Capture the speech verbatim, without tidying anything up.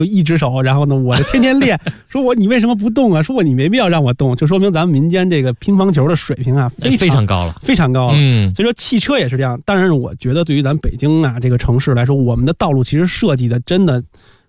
就一只手，然后呢，我就天天练，说我你为什么不动啊？说我你没必要让我动，就说明咱们民间这个乒乓球的水平啊，非常非常高了， 非常高了。 嗯， 所以说汽车也是这样。当然，我觉得对于咱北京啊这个城市来说，我们的道路其实设计的真的